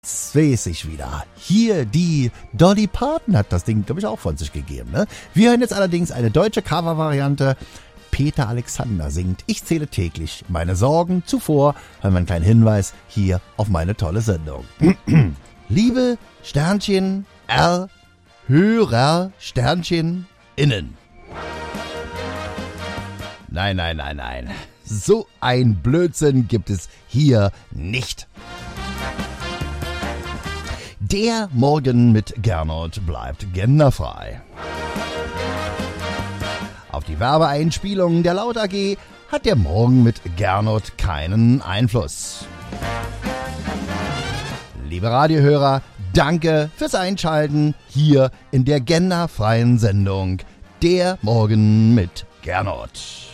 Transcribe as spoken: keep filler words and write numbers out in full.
Jetzt weiß ich wieder. Hier, die Dolly Parton hat das Ding, glaube ich, auch von sich gegeben. Ne? Wir hören jetzt allerdings eine deutsche Covervariante. Peter Alexander singt Ich zähle täglich meine Sorgen. Zuvor hören wir einen kleinen Hinweis hier auf meine tolle Sendung. Liebe Sternchen R, Hörer Sternchen innen. Nein, nein, nein, nein. So ein Blödsinn gibt es hier nicht. Der Morgen mit Gernot bleibt genderfrei. Auf die Werbeeinspielungen der Laut A G hat der Morgen mit Gernot keinen Einfluss. Liebe Radiohörer, danke fürs Einschalten hier in der genderfreien Sendung Der Morgen mit Gernot.